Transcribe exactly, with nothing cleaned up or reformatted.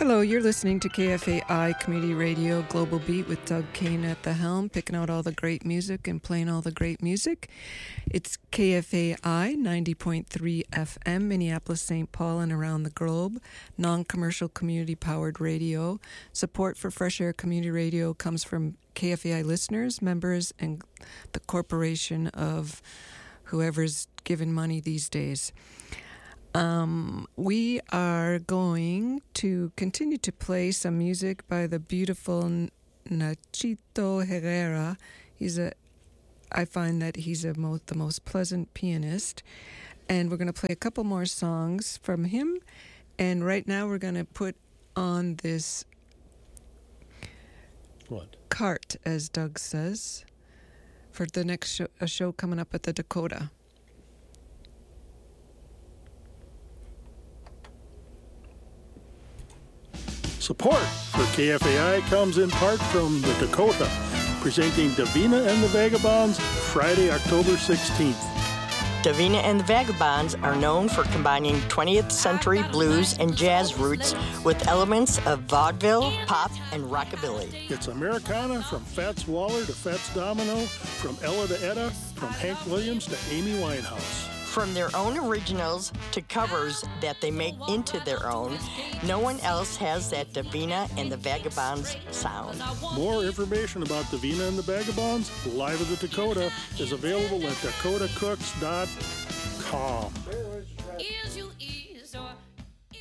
Hello, you're listening to K F A I Community Radio Global Beat with Doug Kane at the helm, picking out all the great music and playing all the great music. It's K F A I ninety point three F M, Minneapolis, Saint Paul, and around the globe. Non-commercial community-powered radio. Support for Fresh Air Community Radio comes from K F A I listeners, members, and the corporation of whoever's given money these days. Um, we are going to continue to play some music by the beautiful Nachito Herrera. He's a, I find that he's a mo- the most pleasant pianist, and we're going to play a couple more songs from him. And right now, we're going to put on this what cart, as Doug says, for the next show, a show coming up at the Dakota. Support for K F A I comes in part from the Dakota, presenting Davina and the Vagabonds Friday, October sixteenth. Davina and the Vagabonds are known for combining twentieth century blues and jazz roots with elements of vaudeville, pop, and rockabilly. It's Americana from Fats Waller to Fats Domino, from Ella to Etta, from Hank Williams to Amy Winehouse. From their own originals to covers that they make into their own, no one else has that Davina and the Vagabonds sound. More information about Davina and the Vagabonds, live at the Dakota, is available at dakota cooks dot com.